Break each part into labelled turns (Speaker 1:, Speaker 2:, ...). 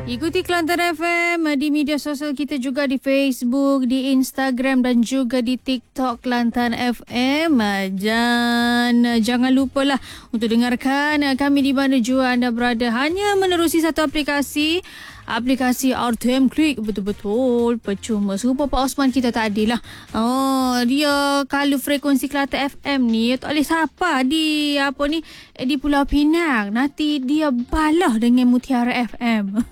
Speaker 1: Ikuti Kelantan FM di media sosial kita juga, di Facebook, di Instagram dan juga di TikTok Kelantan FM. Dan jangan lupalah untuk dengarkan kami di mana jua anda berada. Hanya menerusi satu aplikasi RTM Klik. Betul-betul percuma. Serupa Pak Osman kita tadi lah. Dia kalau frekuensi Kelantan FM ni tak boleh sapa di di Pulau Pinang. Nanti dia balah dengan Mutiara FM.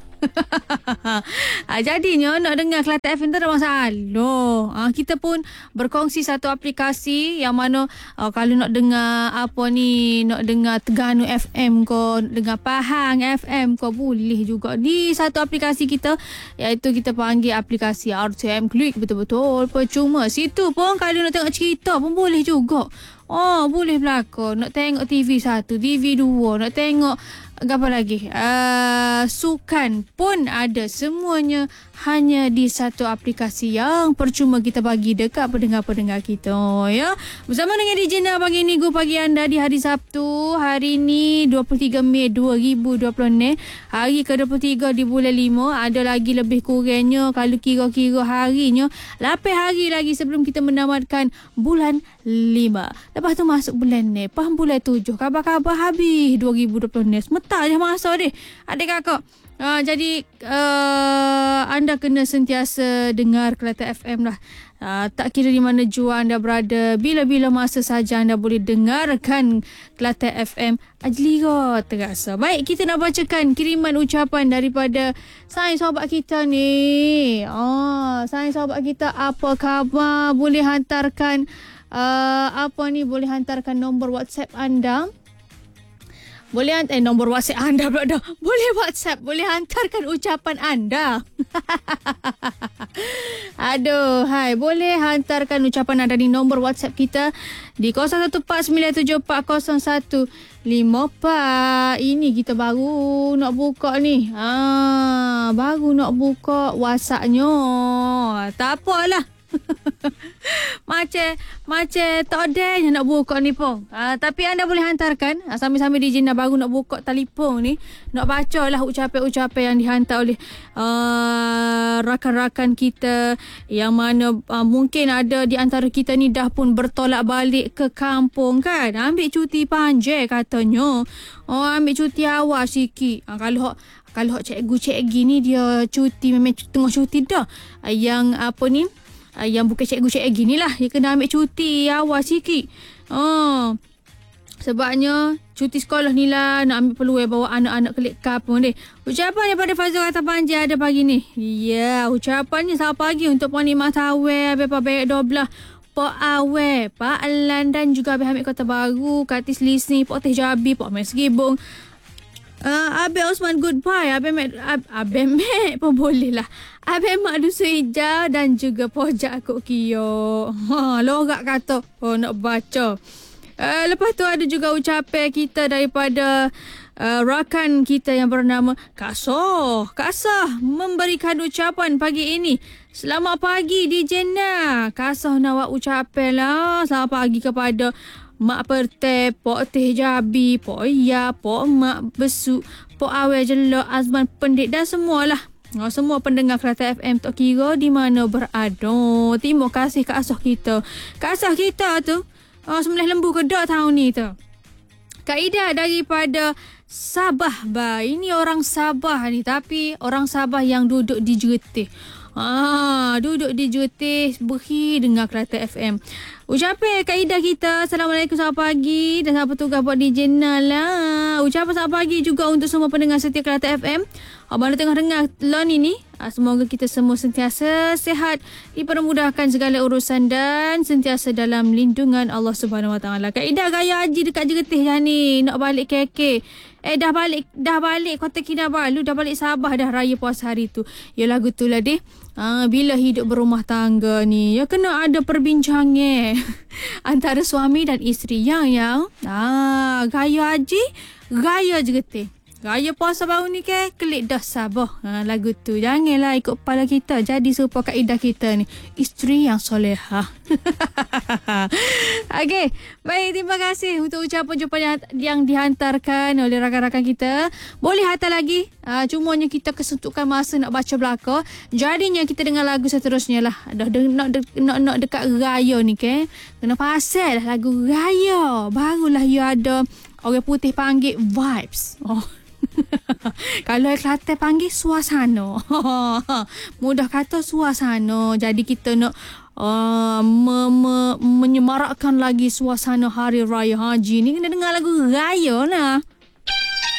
Speaker 1: Jadinya nak dengar Kelantan FM tu ada masalah. Kita pun berkongsi satu aplikasi yang mana kalau nak dengar nak dengar Terengganu FM ko, nak dengar Pahang FM ko, boleh juga di satu aplikasi kita, iaitu kita panggil aplikasi RTM Klik. Betul-betul percuma. Situ pun kalau nak tengok cerita pun boleh juga. Boleh berlakon. Nak tengok TV 1, TV 2, nak tengok apa lagi? Sukan pun ada. Semuanya hanya di satu aplikasi yang percuma kita bagi dekat pendengar-pendengar kita, ya. Bersama dengan DJ Na pagi ni, pagi anda di hari Sabtu. Hari ni 23 Mei 2020 ni. Hari ke-23 di bulan 5. Ada lagi lebih kurangnya kalau kira-kira harinya 8 hari lagi sebelum kita menamatkan bulan 5. Lepas tu masuk bulan ni, bulan 7. Khabar-khabar habis 2020 ni. Sementara je masa deh, adik kakak. Jadi anda kena sentiasa dengar Kelantan FM lah. Tak kira di mana jua anda berada, bila-bila masa saja anda boleh dengarkan Kelantan FM Ajliga terasa. Baik, kita nak bacakan kiriman ucapan daripada sayang sahabat kita ni. Sayang sahabat kita, apa khabar? Boleh hantarkan boleh hantarkan nombor WhatsApp anda. Nombor WhatsApp anda pula dah. Boleh WhatsApp, boleh hantarkan ucapan anda. Boleh hantarkan ucapan anda di nombor WhatsApp kita di 0149740154. Ini kita baru nak buka ni. Baru nak buka WhatsApp-nya. Tak apalah. Macam tak ada yang nak buka ni pun. Tapi anda boleh hantarkan sambil-sambil DJ nak baru nak buka telefon ni. Nak baca lah ucapan-ucapan yang dihantar oleh rakan-rakan kita, yang mana mungkin ada di antara kita ni dah pun bertolak balik ke kampung kan. Ambil cuti panjang katanya. Ambil cuti awal sikit. Kalau cikgu-cikgu ni dia cuti, memang tengah cuti dah. Yang bukan cikgu-cikgu ni lah, dia kena ambil cuti awal sikit. Sebabnya cuti sekolah ni lah, nak ambil peluang bawa anak-anak kelik kampung deh. Ucapan daripada Fazul Kata Panjang ada pagi ni. Ya, ucapannya selamat pagi untuk Puan Imah Tawel, Abang Baik Doblah, Pak Awe, Pak Alan dan juga Abang Hamid Kota Baru, Katis Lisni, Pak Teh Jabi, Pak Mes Gibong, Abang Osman Goodbye, Abang Mek pun boleh lah, Abang Mak Dusu Hijau dan juga Pojak Kok Kio. Lorak kata nak baca. Lepas tu ada juga ucapan kita daripada rakan kita yang bernama Kak Soh. Kak Soh memberikan ucapan pagi ini. Selamat pagi DJ Na. Kak Soh nak ucapan lah. Selamat pagi kepada Mak Perteh, Pok Teh Jabi, Pok Iya, Pok Mak Besuk, Pok Awel Jelok, Azman Pendik dan semualah. Semua pendengar Kelantan FM tak kira di mana berada. Terima kasih Kak Soh kita. Kak Soh kita tu sembelih lembu kedak tahun ni tu. Kak Ida daripada Sabah. Ini orang Sabah ni, tapi orang Sabah yang duduk di Jeretih. Duduk di Jeretih, beri dengar Kelantan FM. Ucapan Kak Ida kita, Assalamualaikum, selamat pagi dan selamat bertugas buat DJ Nala. Ucapan selamat pagi juga untuk semua pendengar setia Kelantan FM. Abang tengah dengar lon ini. Semoga kita semua sentiasa sihat, dipermudahkan segala urusan dan sentiasa dalam lindungan Allah Subhanahu Wa Taala. Kak Ida gaya haji dekat Jeretih dah ni, nak balik KK. Dah balik Kota Kinabalu, dah balik Sabah dah raya puasa hari tu. Ya lagu tu lah deh. Bila hidup berumah tangga ni, ya kena ada perbincangan antara suami dan isteri yang gaya haji, gaya Jeretih. Raya puasa baru ni ke, klik dah sabar. Lagu tu. Janganlah ikut kepala kita. Jadi serupa kaedah kita ni. Isteri yang solehah. Okey. Baik, terima kasih untuk ucapan-ucapan yang dihantarkan oleh rakan-rakan kita. Boleh hantar lagi. Cumanya kita kesentukan masa nak baca belakang. Jadinya kita dengar lagu seterusnya lah. Dah nak dekat raya ni ke. Kena pasal lah lagu raya. Barulah you ada orang putih panggil vibes. Kalau Kelantan panggil suasana. Mudah kata suasana. Jadi kita nak menyemarakkan lagi suasana Hari Raya Haji ni. Kena dengar lagu raya lah.